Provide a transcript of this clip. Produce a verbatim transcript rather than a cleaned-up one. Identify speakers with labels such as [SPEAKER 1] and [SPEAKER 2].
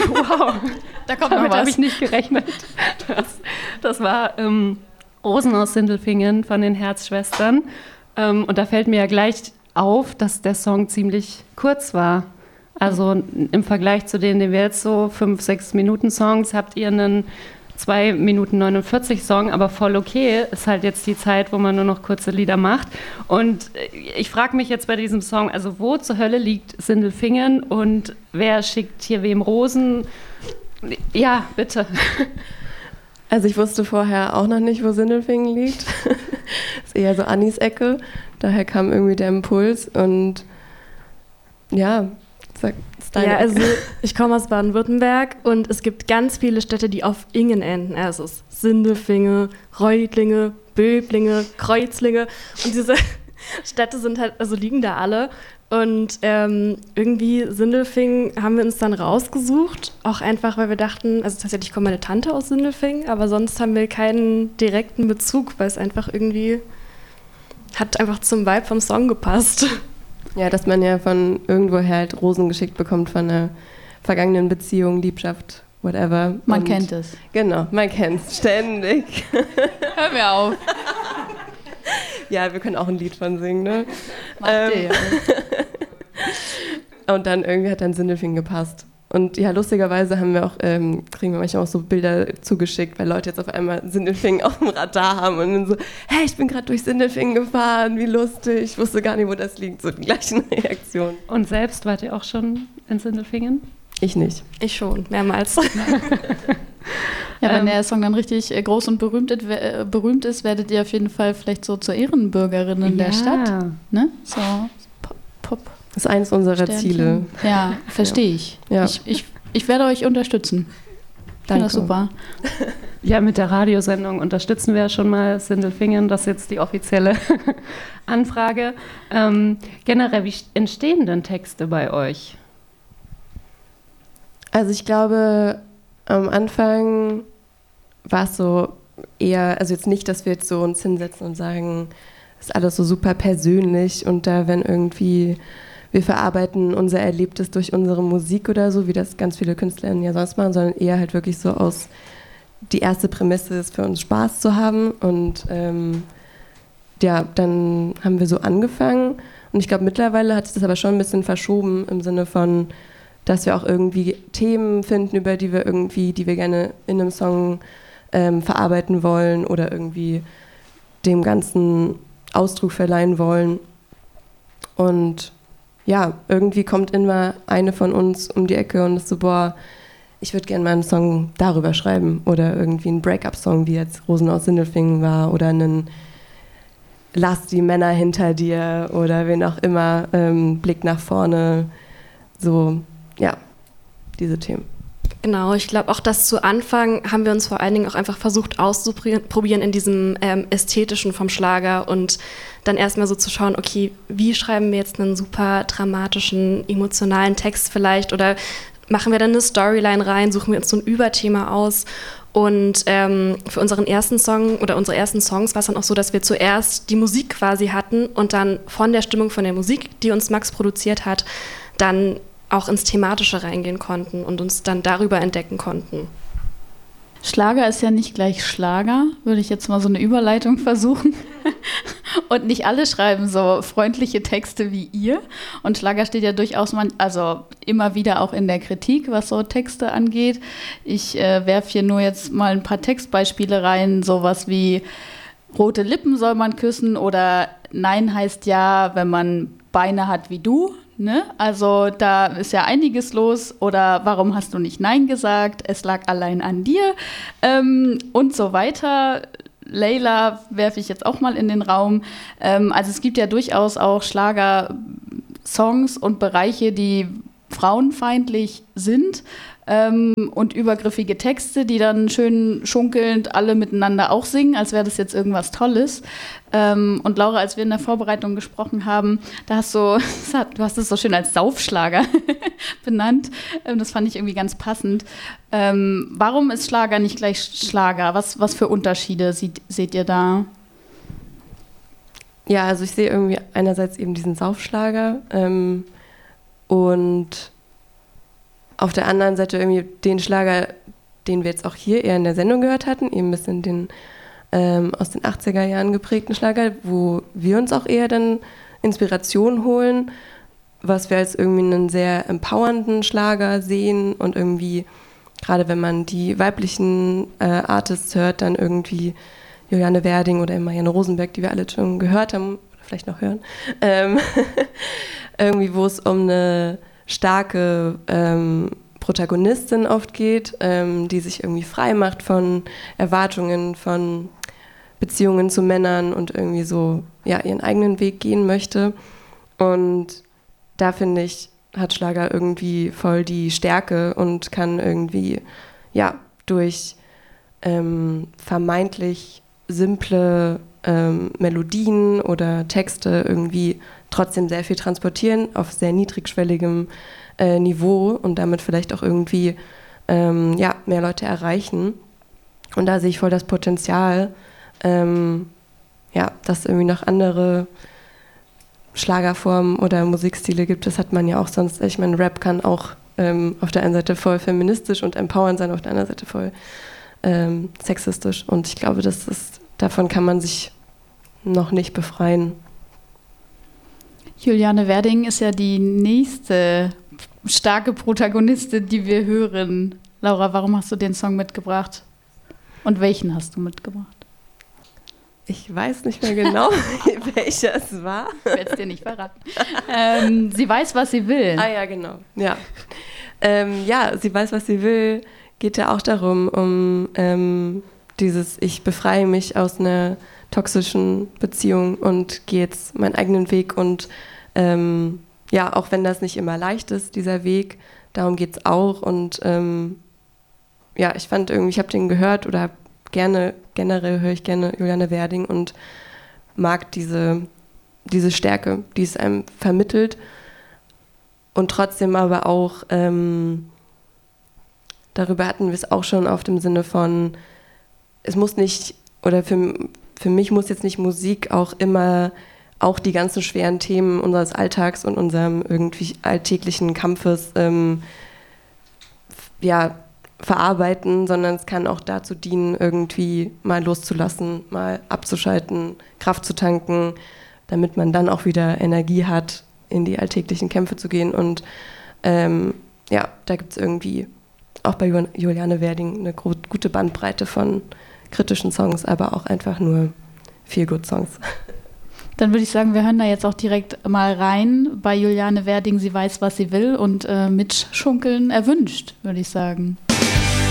[SPEAKER 1] Wow,
[SPEAKER 2] da kommt
[SPEAKER 1] damit
[SPEAKER 2] noch was.
[SPEAKER 1] habe ich nicht gerechnet. Das, das war ähm, Rosen aus Sindelfingen von den Herzschwestern. Ähm, und da fällt mir ja gleich auf, dass der Song ziemlich kurz war. Also im Vergleich zu denen, den wir jetzt so fünf, sechs Minuten Songs, habt ihr einen zwei Minuten neunundvierzig Song, aber voll okay. Ist halt jetzt die Zeit, wo man nur noch kurze Lieder macht. Und ich frage mich jetzt bei diesem Song, also wo zur Hölle liegt Sindelfingen und wer schickt hier wem Rosen? Ja, bitte.
[SPEAKER 3] Also ich wusste vorher auch noch nicht, wo Sindelfingen liegt. Ist eher so Annis Ecke. Daher kam irgendwie der Impuls und ja, sag, ist deine
[SPEAKER 2] Ja,
[SPEAKER 3] Ecke.
[SPEAKER 2] also ich komme aus Baden-Württemberg und es gibt ganz viele Städte, die auf Ingen enden. Also es ist Sindelfingen, Reutlinge, Böblinge, Kreuzlinge und diese Städte sind halt, also liegen da alle. Und ähm, irgendwie Sindelfingen haben wir uns dann rausgesucht, auch einfach, weil wir dachten, also tatsächlich kommt meine Tante aus Sindelfingen, aber sonst haben wir keinen direkten Bezug, weil es einfach irgendwie hat einfach zum Vibe vom Song gepasst.
[SPEAKER 3] Ja, dass man ja von irgendwoher halt Rosen geschickt bekommt von einer vergangenen Beziehung, Liebschaft, whatever.
[SPEAKER 4] Man
[SPEAKER 3] Und
[SPEAKER 4] kennt es.
[SPEAKER 3] Genau, man kennt es ständig.
[SPEAKER 4] Hör mir auf.
[SPEAKER 3] Ja, wir können auch ein Lied von singen, ne?
[SPEAKER 4] Macht
[SPEAKER 3] Ähm,
[SPEAKER 4] ihr.
[SPEAKER 3] Und dann irgendwie hat dann Sindelfingen gepasst. Und ja, lustigerweise haben wir auch, ähm, kriegen wir manchmal auch so Bilder zugeschickt, weil Leute jetzt auf einmal Sindelfingen auf dem Radar haben und dann so, hey, ich bin gerade durch Sindelfingen gefahren, wie lustig, ich wusste gar nicht, wo das liegt, so die gleichen Reaktionen.
[SPEAKER 1] Und selbst wart ihr auch schon in Sindelfingen?
[SPEAKER 3] Ich nicht.
[SPEAKER 2] Ich schon, mehrmals.
[SPEAKER 4] Ja, wenn
[SPEAKER 1] Ähm,
[SPEAKER 4] der Song dann richtig äh, groß und berühmt, äh, berühmt ist, werdet ihr auf jeden Fall vielleicht so zur Ehrenbürgerin in der
[SPEAKER 1] Ja.
[SPEAKER 4] Stadt. Ne? So Pop. Pop.
[SPEAKER 3] Das ist eines unserer
[SPEAKER 4] Sternchen.
[SPEAKER 3] Ziele.
[SPEAKER 4] Ja, verstehe ich.
[SPEAKER 3] Ja.
[SPEAKER 4] ich. Ich ich werde euch unterstützen. Ich finde das super.
[SPEAKER 1] Ja, mit der Radiosendung unterstützen wir schon mal Sindelfingen. Das ist jetzt die offizielle Anfrage. Ähm, generell, wie entstehen denn Texte bei euch?
[SPEAKER 3] Also ich glaube, am Anfang war es so eher, also jetzt nicht, dass wir jetzt so uns hinsetzen und sagen, das ist alles so super persönlich und da, wenn irgendwie wir verarbeiten unser Erlebtes durch unsere Musik oder so, wie das ganz viele KünstlerInnen ja sonst machen, sondern eher halt wirklich so aus, die erste Prämisse ist für uns Spaß zu haben und ähm, ja, dann haben wir so angefangen und ich glaube, mittlerweile hat sich das aber schon ein bisschen verschoben im Sinne von, dass wir auch irgendwie Themen finden, über die wir irgendwie, die wir gerne in einem Song ähm, verarbeiten wollen oder irgendwie dem Ganzen Ausdruck verleihen wollen. Und ja, irgendwie kommt immer eine von uns um die Ecke und ist so, boah, ich würde gerne mal einen Song darüber schreiben oder irgendwie einen Break-up-Song, wie jetzt Rosen aus Sindelfingen war oder einen Lass die Männer hinter dir oder wen auch immer, ähm, Blick nach vorne, so, ja, diese Themen.
[SPEAKER 2] Genau, ich glaube auch, dass zu Anfang haben wir uns vor allen Dingen auch einfach versucht auszuprobieren in diesem ähm, Ästhetischen vom Schlager und dann erstmal so zu schauen, okay, wie schreiben wir jetzt einen super dramatischen, emotionalen Text vielleicht oder machen wir dann eine Storyline rein, suchen wir uns so ein Überthema aus und ähm, für unseren ersten Song oder unsere ersten Songs war es dann auch so, dass wir zuerst die Musik quasi hatten und dann von der Stimmung von der Musik, die uns Max produziert hat, dann auch ins Thematische reingehen konnten und uns dann darüber entdecken konnten.
[SPEAKER 4] Schlager ist ja nicht gleich Schlager, würde ich jetzt mal so eine Überleitung versuchen. Und nicht alle schreiben so freundliche Texte wie ihr. Und Schlager steht ja durchaus man, also immer wieder auch in der Kritik, was so Texte angeht. Ich äh, werfe hier nur jetzt mal ein paar Textbeispiele rein, sowas wie rote Lippen soll man küssen oder Nein heißt ja, wenn man Beine hat wie du. Ne? Also da ist ja einiges los oder warum hast du nicht Nein gesagt, es lag allein an dir ähm, und so weiter. Layla werfe ich jetzt auch mal in den Raum. Ähm, also es gibt ja durchaus auch Schlager-Songs und Bereiche, die frauenfeindlich sind ähm, und übergriffige Texte, die dann schön schunkelnd alle miteinander auch singen, als wäre das jetzt irgendwas Tolles. Ähm, und Laura, als wir in der Vorbereitung gesprochen haben, da hast du, du hast es so schön als Saufschlager benannt. Ähm, das fand ich irgendwie ganz passend. Ähm, warum ist Schlager nicht gleich Schlager? Was, was für Unterschiede seht, seht ihr da?
[SPEAKER 3] Ja, also ich sehe irgendwie einerseits eben diesen Saufschlager ähm, und auf der anderen Seite irgendwie den Schlager, den wir jetzt auch hier eher in der Sendung gehört hatten, eben ein bisschen den ähm, aus den achtziger Jahren geprägten Schlager, wo wir uns auch eher dann Inspiration holen, was wir als irgendwie einen sehr empowernden Schlager sehen und irgendwie, gerade wenn man die weiblichen äh, Artists hört, dann irgendwie Juliane Werding oder Marianne Rosenberg, die wir alle schon gehört haben, oder vielleicht noch hören, ähm, irgendwie, wo es um eine starke ähm, Protagonistin oft geht, ähm, die sich irgendwie frei macht von Erwartungen, von Beziehungen zu Männern und irgendwie so ja, ihren eigenen Weg gehen möchte. Und da finde ich, hat Schlager irgendwie voll die Stärke und kann irgendwie ja, durch ähm, vermeintlich simple ähm, Melodien oder Texte irgendwie trotzdem sehr viel transportieren auf sehr niedrigschwelligem äh, Niveau und damit vielleicht auch irgendwie ähm, ja, mehr Leute erreichen. Und da sehe ich voll das Potenzial, ähm, ja, dass irgendwie noch andere Schlagerformen oder Musikstile gibt. Das hat man ja auch sonst. Ich meine, Rap kann auch ähm, auf der einen Seite voll feministisch und empowernd sein, auf der anderen Seite voll ähm, sexistisch. Und ich glaube, das ist, davon kann man sich noch nicht befreien.
[SPEAKER 4] Juliane Werding ist ja die nächste starke Protagonistin, die wir hören. Laura, warum hast du den Song mitgebracht? Und welchen hast du mitgebracht?
[SPEAKER 3] Ich weiß nicht mehr genau, welcher es war.
[SPEAKER 4] Ich werde es dir nicht verraten. ähm, sie weiß, was sie will.
[SPEAKER 3] Ah ja, genau. Ja, ähm, ja, sie weiß, was sie will. Geht ja auch darum, um ähm, dieses, ich befreie mich aus einer toxischen Beziehung und gehe jetzt meinen eigenen Weg. Und ähm, ja, auch wenn das nicht immer leicht ist, dieser Weg, darum geht es auch. Und ähm, ja, ich fand irgendwie, ich habe den gehört oder habe gerne, generell höre ich gerne Juliane Werding und mag diese, diese Stärke, die es einem vermittelt und trotzdem aber auch, ähm, darüber hatten wir es auch schon auf dem Sinne von, es muss nicht, oder für, für mich muss jetzt nicht Musik auch immer auch die ganzen schweren Themen unseres Alltags und unserem irgendwie alltäglichen Kampfes ähm, ja, verarbeiten, sondern es kann auch dazu dienen, irgendwie mal loszulassen, mal abzuschalten, Kraft zu tanken, damit man dann auch wieder Energie hat, in die alltäglichen Kämpfe zu gehen. Und ähm, ja, da gibt es irgendwie auch bei Juliane Werding eine gute Bandbreite von kritischen Songs, aber auch einfach nur Feel-Good-Songs.
[SPEAKER 4] Dann würde ich sagen, wir hören da jetzt auch direkt mal rein bei Juliane Werding. Sie weiß, was sie will und äh, mitschunkeln erwünscht, würde ich sagen.